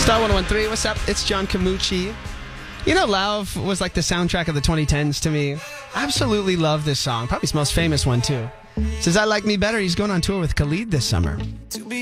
Star 101.3, what's up? It's John Camucci. You know, Lauv was like the soundtrack of the 2010s to me. Absolutely love this song. Probably his most famous one, too. Says, I Like Me Better. He's going on tour with Khalid this summer.